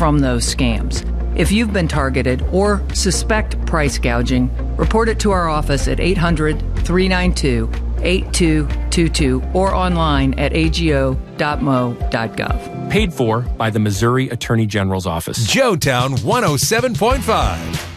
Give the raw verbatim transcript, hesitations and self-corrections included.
from those scams. If you've been targeted or suspect price gouging, report it to our office at eight hundred, three nine two, eight two two two or online at a g o dot m o dot gov. Paid for by the Missouri Attorney General's Office. Joetown one oh seven point five.